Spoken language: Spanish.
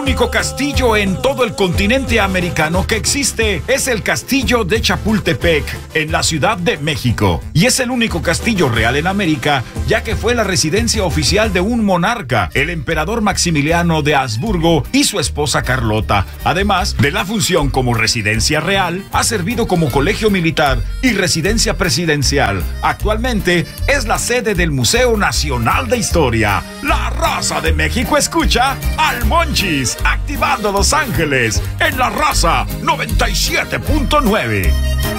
único castillo en todo el continente americano que existe es el Castillo de Chapultepec, en la Ciudad de México. Y es el único castillo real en América, ya que fue la residencia oficial de un monarca, el emperador Maximiliano de Habsburgo y su esposa Carlota. Además de la función como residencia real, ha servido como colegio militar y residencia presidencial. Actualmente es la sede del Museo Nacional de Historia. La Raza de México escucha al Monchis, activando Los Ángeles en La Raza 97.9.